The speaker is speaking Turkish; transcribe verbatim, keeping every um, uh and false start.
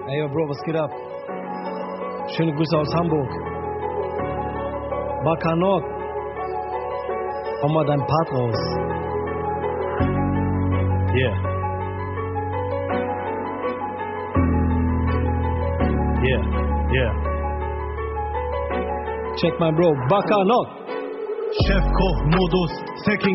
Ey, yo, Bro, was geht ab? Schöne Grüße aus Hamburg. Bakanok. Hau mal dein Part raus. Yeah. Yeah, yeah. Check my bro, Bakanok. Chefkoch-Modus, Stacking